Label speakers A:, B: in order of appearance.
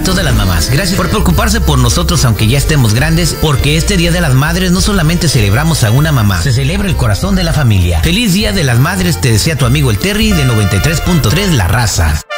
A: todas las mamás. Gracias por preocuparse por nosotros aunque ya estemos grandes, porque este Día de las Madres no solamente celebramos a una mamá, se celebra el corazón de la familia. Feliz Día de las Madres te desea tu amigo el Terry de 93.3 La Raza.